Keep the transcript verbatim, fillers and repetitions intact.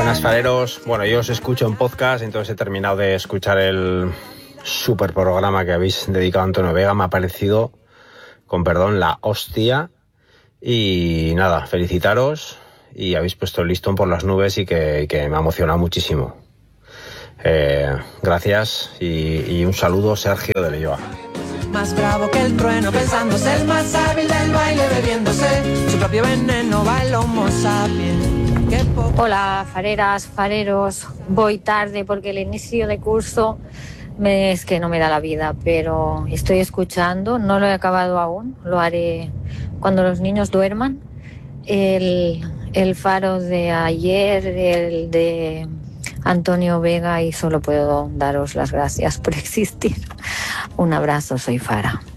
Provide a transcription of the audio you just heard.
Buenas fareros, bueno, yo os escucho en podcast, entonces he terminado de escuchar el super programa que habéis dedicado a Antonio Vega, me ha parecido, con perdón, la hostia, y nada, felicitaros, y habéis puesto el listón por las nubes y que, que me ha emocionado muchísimo. Eh, gracias y, y un saludo, Sergio de Leyoa. Más bravo que el trueno, pensándose el más hábil del baile, bebiéndose su propio veneno, va el homo sapiens. Hola, fareras, fareros. Voy tarde porque el inicio de curso me, es que no me da la vida, pero estoy escuchando, no lo he acabado aún, lo haré cuando los niños duerman. El, el faro de ayer, el de Antonio Vega, y solo puedo daros las gracias por existir. Un abrazo, soy Fara.